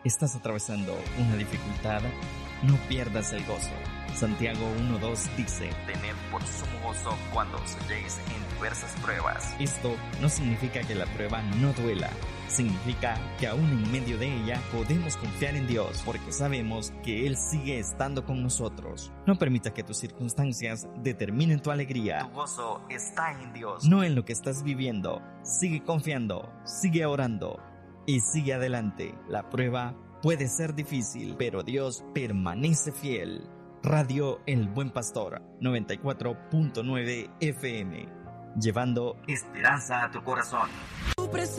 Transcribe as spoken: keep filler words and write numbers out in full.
¿Estás atravesando una dificultad? No pierdas el gozo. Santiago uno dos dice: tened por sumo gozo cuando os halléis en diversas pruebas. Esto no significa que la prueba no duela. Significa que aún en medio de ella podemos confiar en Dios, porque sabemos que Él sigue estando con nosotros. No permita que tus circunstancias determinen tu alegría. Tu gozo está en Dios, no en lo que estás viviendo. Sigue confiando, sigue orando y sigue adelante. La prueba puede ser difícil, pero Dios permanece fiel. Radio El Buen Pastor, noventa y cuatro punto nueve F M, llevando esperanza a tu corazón.